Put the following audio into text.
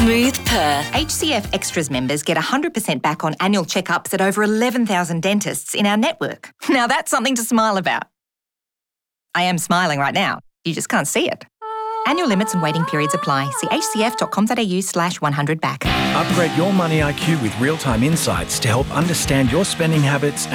Smooth Perth. HCF Extras members get 100% back on annual checkups at over 11,000 dentists in our network. Now that's something to smile about. I am smiling right now. You just can't see it. Annual limits and waiting periods apply. See hcf.com.au/100back. Upgrade your money IQ with real-time insights to help understand your spending habits